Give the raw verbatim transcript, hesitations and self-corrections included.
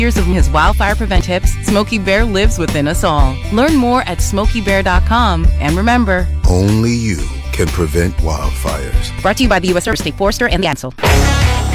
Years of his wildfire prevent tips, Smokey Bear lives within us all. Learn more at smokey bear dot com. And remember, only you can prevent wildfires. Brought to you by the U S State Forester and the A N S L.